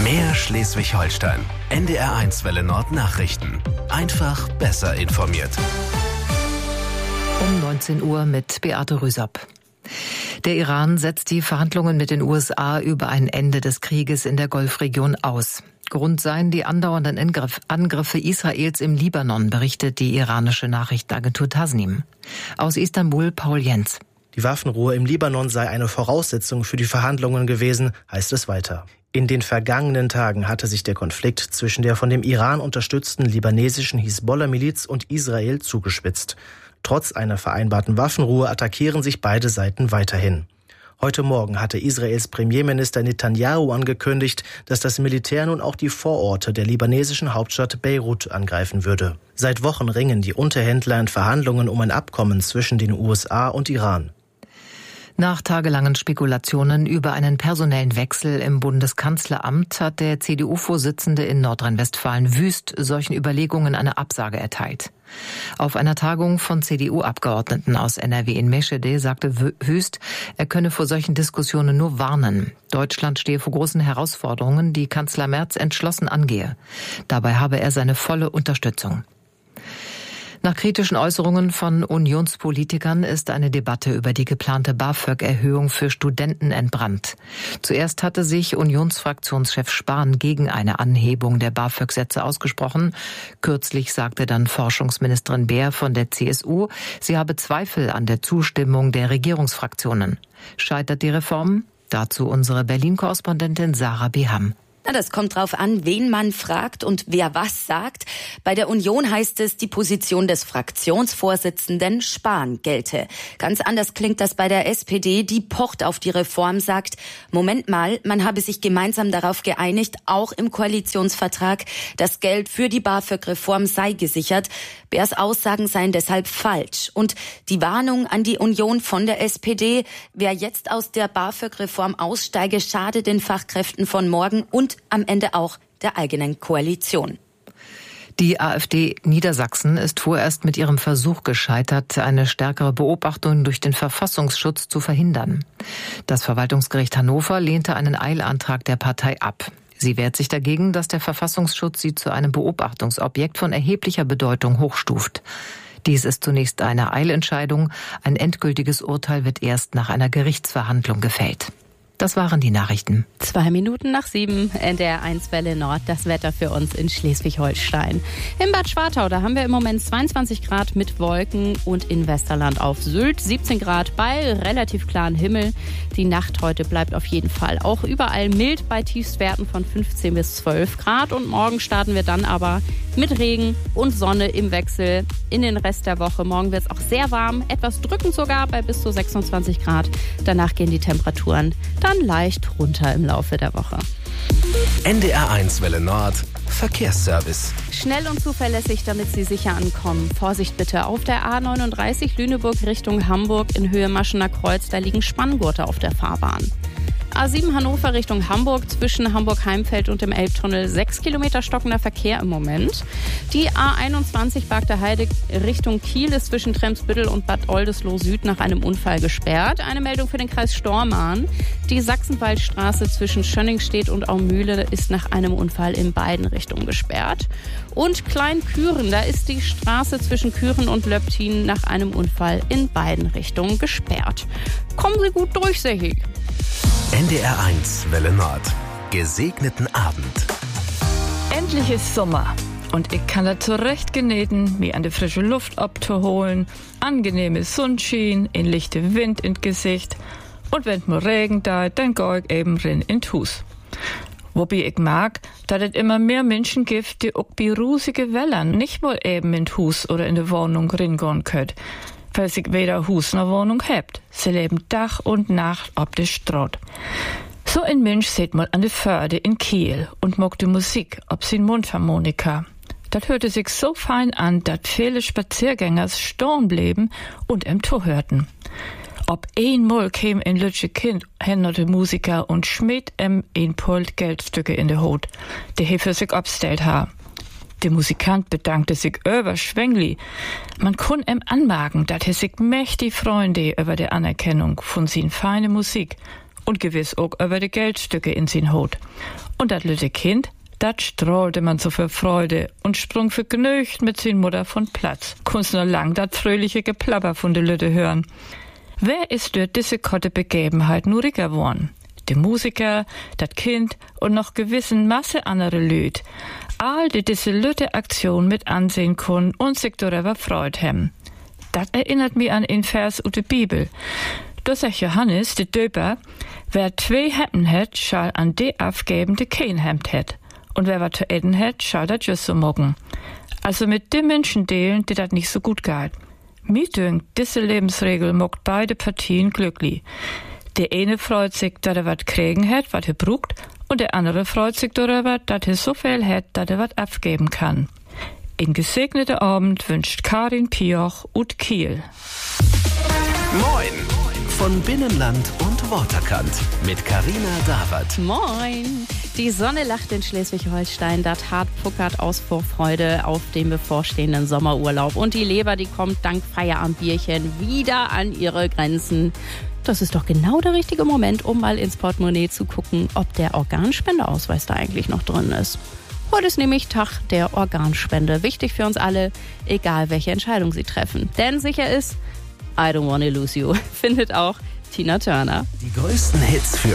Mehr Schleswig-Holstein. NDR1 Welle Nord Nachrichten. Einfach besser informiert. Um 19 Uhr mit Beate Rüsop. Der Iran setzt die Verhandlungen mit den USA über ein Ende des Krieges in der Golfregion aus. Grund seien die andauernden Angriffe Israels im Libanon, berichtet die iranische Nachrichtenagentur Tasnim. Aus Istanbul Paul Jens. Die Waffenruhe im Libanon sei eine Voraussetzung für die Verhandlungen gewesen, heißt es weiter. In den vergangenen Tagen hatte sich der Konflikt zwischen der von dem Iran unterstützten libanesischen Hisbollah-Miliz und Israel zugespitzt. Trotz einer vereinbarten Waffenruhe attackieren sich beide Seiten weiterhin. Heute Morgen hatte Israels Premierminister Netanyahu angekündigt, dass das Militär nun auch die Vororte der libanesischen Hauptstadt Beirut angreifen würde. Seit Wochen ringen die Unterhändler in Verhandlungen um ein Abkommen zwischen den USA und Iran. Nach tagelangen Spekulationen über einen personellen Wechsel im Bundeskanzleramt hat der CDU-Vorsitzende in Nordrhein-Westfalen Wüst solchen Überlegungen eine Absage erteilt. Auf einer Tagung von CDU-Abgeordneten aus NRW in Meschede sagte Wüst, er könne vor solchen Diskussionen nur warnen. Deutschland stehe vor großen Herausforderungen, die Kanzler Merz entschlossen angehe. Dabei habe er seine volle Unterstützung. Nach kritischen Äußerungen von Unionspolitikern ist eine Debatte über die geplante BAföG-Erhöhung für Studenten entbrannt. Zuerst hatte sich Unionsfraktionschef Spahn gegen eine Anhebung der BAföG-Sätze ausgesprochen. Kürzlich sagte dann Forschungsministerin Beer von der CSU, sie habe Zweifel an der Zustimmung der Regierungsfraktionen. Scheitert die Reform? Dazu unsere Berlin-Korrespondentin Sarah Beham. Das kommt drauf an, wen man fragt und wer was sagt. Bei der Union heißt es, die Position des Fraktionsvorsitzenden Spahn gelte. Ganz anders klingt das bei der SPD, die pocht auf die Reform, sagt, Moment mal, man habe sich gemeinsam darauf geeinigt, auch im Koalitionsvertrag, das Geld für die BAföG-Reform sei gesichert. Beers Aussagen seien deshalb falsch. Und die Warnung an die Union von der SPD, wer jetzt aus der BAföG-Reform aussteige, schade den Fachkräften von morgen und am Ende auch der eigenen Koalition. Die AfD Niedersachsen ist vorerst mit ihrem Versuch gescheitert, eine stärkere Beobachtung durch den Verfassungsschutz zu verhindern. Das Verwaltungsgericht Hannover lehnte einen Eilantrag der Partei ab. Sie wehrt sich dagegen, dass der Verfassungsschutz sie zu einem Beobachtungsobjekt von erheblicher Bedeutung hochstuft. Dies ist zunächst eine Eilentscheidung. Ein endgültiges Urteil wird erst nach einer Gerichtsverhandlung gefällt. Das waren die Nachrichten. 7:02, NDR1 Welle Nord, das Wetter für uns in Schleswig-Holstein. In Bad Schwartau, da haben wir im Moment 22 Grad mit Wolken und in Westerland auf Sylt 17 Grad bei relativ klarem Himmel. Die Nacht heute bleibt auf jeden Fall auch überall mild bei Tiefstwerten von 15 bis 12 Grad. Und morgen starten wir dann aber mit Regen und Sonne im Wechsel in den Rest der Woche. Morgen wird es auch sehr warm, etwas drückend sogar bei bis zu 26 Grad. Danach gehen die Temperaturen dann leicht runter im Laufe der Woche. NDR1 Welle Nord Verkehrsservice. Schnell und zuverlässig, damit Sie sicher ankommen. Vorsicht bitte auf der A39 Lüneburg Richtung Hamburg in Höhe Maschener Kreuz. Da liegen Spanngurte auf der Fahrbahn. A7 Hannover Richtung Hamburg, zwischen Hamburg-Heimfeld und dem Elbtunnel 6 Kilometer stockender Verkehr im Moment. Die A21 Bagder Heide Richtung Kiel ist zwischen Tremsbüttel und Bad Oldesloe Süd nach einem Unfall gesperrt. Eine Meldung für den Kreis Stormarn. Die Sachsenwaldstraße zwischen Schönningstedt und Aumühle ist nach einem Unfall in beiden Richtungen gesperrt. Und Kleinküren, da ist die Straße zwischen Küren und Löptin nach einem Unfall in beiden Richtungen gesperrt. Kommen Sie gut durch, Sehig. NDR1 Welle Nord. Gesegneten Abend. Endlich ist Sommer und ich kann da zurecht genähten, mir an die frische Luft abzuholen, angenehme Sonnenschein, ein lichter Wind ins Gesicht und wenn mir Regen da, dann geh ich eben rein in Hus. Wobei ich mag, dass es immer mehr Menschen gibt, die auch bei rusige Wellern nicht mal eben in Hus oder in die Wohnung reingehen können, weil sie weder Hus noch Wohnung habt. Sie leben Tag und Nacht ob der Straat. So ein Mensch sieht mal an der Förde in Kiel und mag die Musik ob sin Mundharmonika. Das hörte sich so fein an, dass viele Spaziergänger stehen blieben und ihm zuhörten. Ob einmal käme ein lütsche Kind hin der Musiker und schmied ihm ein Pult Geldstücke in die Hut, die er für sich abstellt ha. Der Musikant bedankte sich überschwänglich. Man kann ihm anmerken, dass er sich mächtig freunde über die Anerkennung von sin feine Musik Und gewiss auch über die Geldstücke in sin Hut. Und dat lütte Kind, dat strahlte man so für Freude und sprung vergnügt mit sin Mutter von Platz. Kunst nur lang dat fröhliche Geplapper von de Lütte hören. Wer ist durch diese kotte Begebenheit nur ricker worden? Die Musiker, dat Kind und noch gewissen Masse andere Lüd. All die diese Lütte Aktion mit ansehen können und sich darüber freut haben. Dat erinnert mich an einen Vers aus der Bibel. Da sagt Johannes, der Döper, wer 2 Hemden hat, schall an die abgeben, die kein Hemd hat. Und wer was zu essen hat, schall dat just so mocken. Also mit den Menschen delen, die dat nicht so gut geht. Mir dünkt, diese Lebensregel mockt beide Partien glücklich. Der eine freut sich, dass er was kriegen hat, was er braucht, und der andere freut sich darüber, dass er so viel hat, dass er was abgeben kann. In gesegneter Abend wünscht Karin Pioch ut Kiel. Moin von Binnenland und Waterkant mit Carina Dawert. Moin! Die Sonne lacht in Schleswig-Holstein, das Hart puckert aus Vorfreude auf den bevorstehenden Sommerurlaub. Und die Leber, die kommt dank Feierabendbierchen wieder an ihre Grenzen. Das ist doch genau der richtige Moment, um mal ins Portemonnaie zu gucken, ob der Organspendeausweis da eigentlich noch drin ist. Heute ist nämlich Tag der Organspende. Wichtig für uns alle, egal welche Entscheidung Sie treffen. Denn sicher ist, I don't wanna lose you, findet auch Tina Turner. Die größten Hits für